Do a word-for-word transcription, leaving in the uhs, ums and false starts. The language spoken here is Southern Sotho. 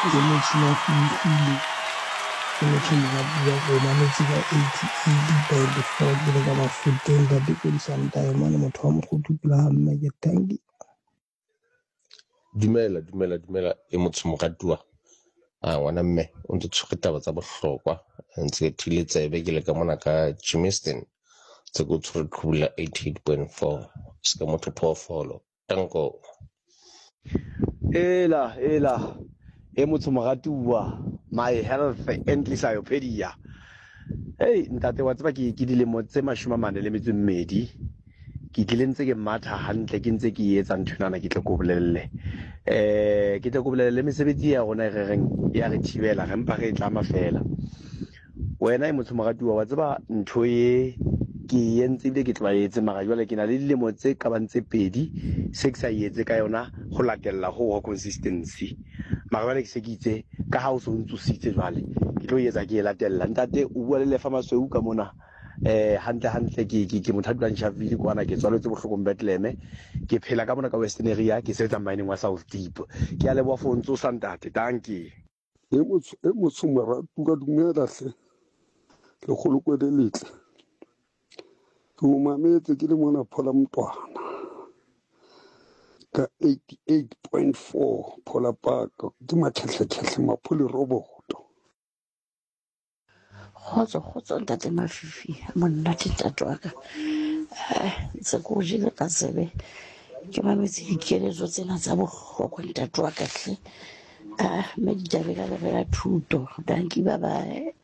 ke motšhino fifile ke motšhino wa bua go mametse ka eighty-eight point four ke le ka Bafokeng ka Dekodisang Taemane motho wa Mokgotho pela ga mme ke tanki. Dumela dumela dumela e motho moratuwa a ngwana mme o ntse tshwere taba tsa bohlokwa ntse ke thile tsebe ke le ka mona ka Jimiston tse go tshwere khula eighty-eight point four se ka motho phoofolo tanko. Ela ela e motho moratuwa my health encyclopedia. Hey ntate wa tseba ke ke dilemo tse mashome a mane le metso e mmedi ke tlile ntse ke matha hantle ke ntse ke etsa nthwana ke tle go bolelle eh ke tle go bolelle mesebetsi ya rona re reng ya re thibela re mpa re tla mafela wena e motho moratuwa wa tseba ntho e ke entse bile ke tlwaetse mara jwale ke na le dilemo tse ka bang tse pedi se ke sa etse ka yona go latella go consistency mara jwale ke se ke itse ka ha o so ntsositse jwale ke tlo etsa ke e latella ntate o bua le lefa masweu ka mona eh hantle hantle ke ke ke motho a dulang Sharpeville kwana ke tswaletse bohlokong Bethlehem ke phela ka mona ka Western area ke sebetsa mining wa South Deep ke a leboa for ntsosa ntate dankie e motho e motho moratuwa dumela hle le kgoloko le letle ke o mametse ke le mona Phola Motwana ka eighty-eight point four Phola Park ke matlhatlhatlhatlha maphole roboto Khotso khotso ntate Mafifi monna titato wa ka tse go jile ka tsebe ke mametse dikeletso tsena tsa bohlokwa ntate wa ka hle a me ditaba ka lebela thuto danki bye bye.